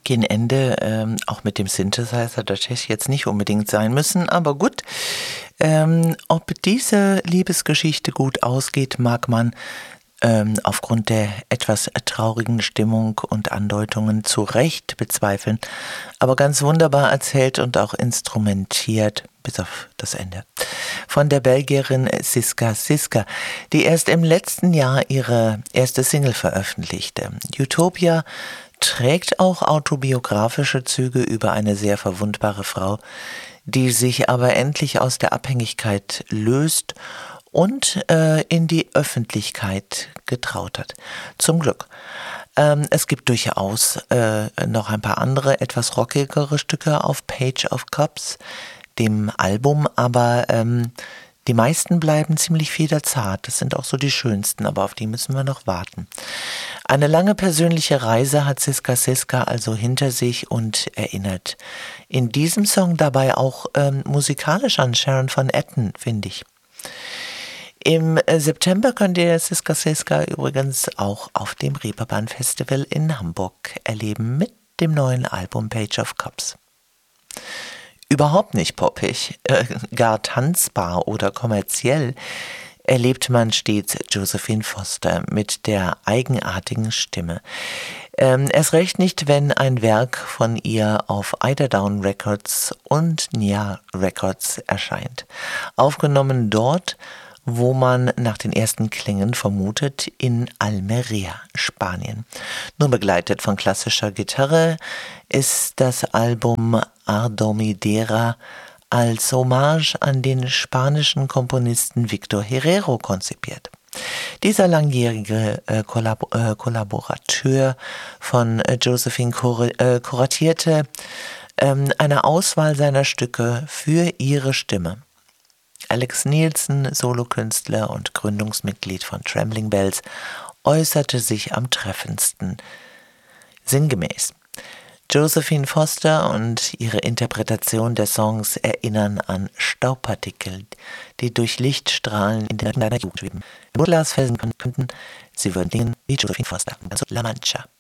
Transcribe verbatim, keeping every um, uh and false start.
gegen Ende, ähm, auch mit dem Synthesizer, das hätte jetzt nicht unbedingt sein müssen, aber gut. Ähm, ob diese Liebesgeschichte gut ausgeht, mag man ähm, aufgrund der etwas traurigen Stimmung und Andeutungen zu Recht bezweifeln, aber ganz wunderbar erzählt und auch instrumentiert, bis auf das Ende, von der Belgierin Siska Siska, die erst im letzten Jahr ihre erste Single veröffentlichte. Utopia trägt auch autobiografische Züge über eine sehr verwundbare Frau, die sich aber endlich aus der Abhängigkeit löst und äh, in die Öffentlichkeit getraut hat. Zum Glück. Ähm, es gibt durchaus äh, noch ein paar andere, etwas rockigere Stücke auf Page of Cups, dem Album, aber ähm, die meisten bleiben ziemlich federzart. Das sind auch so die schönsten, aber auf die müssen wir noch warten. Eine lange persönliche Reise hat Siska Siska also hinter sich und erinnert in diesem Song dabei auch ähm, musikalisch an Sharon Van Etten, finde ich. Im September könnt ihr Siska Siska übrigens auch auf dem Reeperbahn Festival in Hamburg erleben mit dem neuen Album Page of Cups. Überhaupt nicht poppig, äh, gar tanzbar oder kommerziell erlebt man stets Josephine Foster mit der eigenartigen Stimme. Ähm, erst recht nicht, wenn ein Werk von ihr auf Eiderdown Records und Nia Records erscheint. Aufgenommen dort, wo man nach den ersten Klängen vermutet, in Almeria, Spanien. Nur begleitet von klassischer Gitarre ist das Album Ardomidera als Hommage an den spanischen Komponisten Victor Herrero konzipiert. Dieser langjährige äh, Kollab- äh, Kollaborateur von äh, Josephine kur- äh, kuratierte ähm, eine Auswahl seiner Stücke für ihre Stimme. Alex Nielsen, Solokünstler und Gründungsmitglied von Trembling Bells, äußerte sich am treffendsten sinngemäß: Josephine Foster und ihre Interpretation der Songs erinnern an Staubpartikel, die durch Lichtstrahlen in der Jugend schweben. Im Glasfelsen könnten sie würden klingen wie Josephine Foster, also La Mancha.